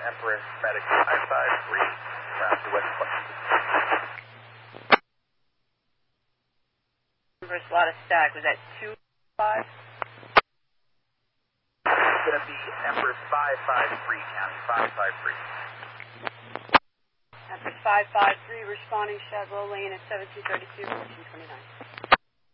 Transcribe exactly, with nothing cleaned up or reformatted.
Empress Medic five five three, round to West Point. Empress Lotta Stack, was that two five? It's going to be Empress five five three, County five five three. Empress five five three, responding Chevrolet Lane at seventeen thirty-two, fourteen twenty-nine.